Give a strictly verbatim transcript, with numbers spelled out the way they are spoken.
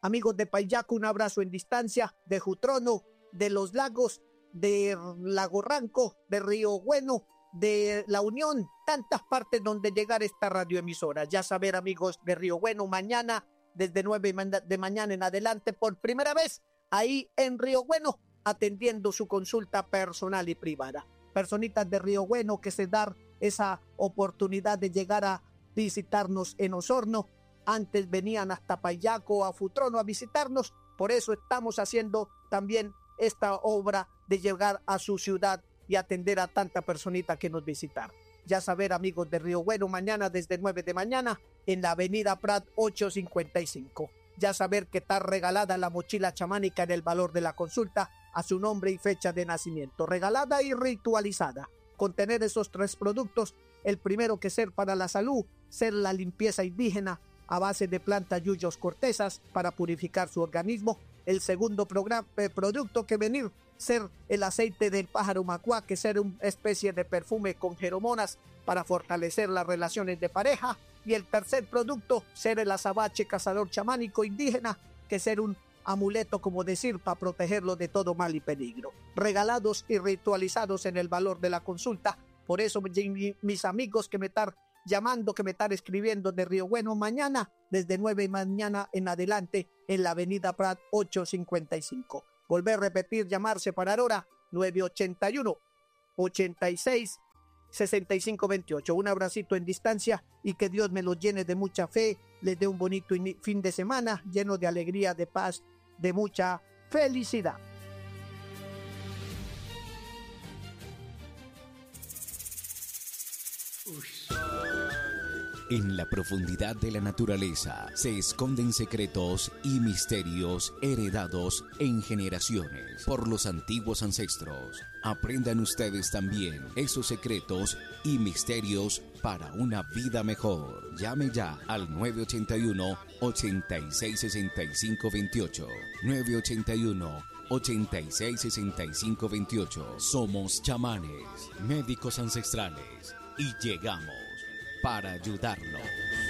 Amigos de Payaco, un abrazo en distancia, de Jutrono, de Los Lagos, de Lago Ranco, de Río Bueno, de La Unión, tantas partes donde llegar esta radioemisora. Ya saber, amigos de Río Bueno, mañana, desde nueve de mañana en adelante, por primera vez, ahí en Río Bueno, atendiendo su consulta personal y privada. Personitas de Río Bueno que se dan esa oportunidad de llegar a visitarnos en Osorno. Antes venían hasta Payaco, a Futrono a visitarnos. Por eso estamos haciendo también esta obra de llegar a su ciudad y atender a tanta personita que nos visitar. Ya saber, amigos de Río Bueno, mañana desde nueve de mañana en la avenida Prat ochocientos cincuenta y cinco. Ya saber que está regalada la mochila chamánica en el valor de la consulta a su nombre y fecha de nacimiento, regalada y ritualizada. Contener esos tres productos, el primero que ser para la salud, ser la limpieza indígena a base de plantas yuyos cortezas para purificar su organismo. El segundo programa, eh, producto que venir, ser el aceite del pájaro macuá, que ser una especie de perfume con feromonas para fortalecer las relaciones de pareja. Y el tercer producto, ser el azabache cazador chamánico indígena, que ser un amuleto, como decir, para protegerlo de todo mal y peligro. Regalados y ritualizados en el valor de la consulta. Por eso, mis amigos que me están llamando, que me están escribiendo de Río Bueno, mañana, desde nueve de mañana en adelante, en la avenida Prat ochocientos cincuenta y cinco. Volver a repetir, llamar, separar hora, nueve ochenta y uno, ochenta y seis, sesenta y cinco veintiocho. Un abracito en distancia y que Dios me los llene de mucha fe, les dé un bonito fin de semana lleno de alegría, de paz, de mucha felicidad. En la profundidad de la naturaleza se esconden secretos y misterios heredados en generaciones por los antiguos ancestros. Aprendan ustedes también esos secretos y misterios para una vida mejor. Llame ya al nueve ochenta y uno, ochenta y seis, sesenta y cinco veintiocho. nueve ochenta y uno, ochenta y seis, sesenta y cinco veintiocho. Somos chamanes, médicos ancestrales y llegamos para ayudarlos.